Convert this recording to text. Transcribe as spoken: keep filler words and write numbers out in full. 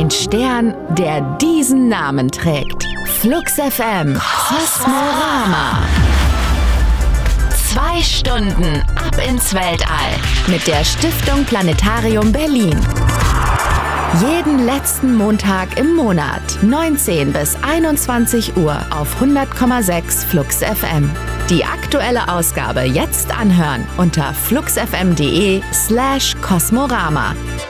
Ein Stern, der diesen Namen trägt. Flux F M Kosmorama. Zwei Stunden ab ins Weltall mit der Stiftung Planetarium Berlin. Jeden letzten Montag im Monat, neunzehn bis einundzwanzig Uhr auf hundert Komma sechs Flux F M. Die aktuelle Ausgabe jetzt anhören unter fluxfm.de slash Kosmorama.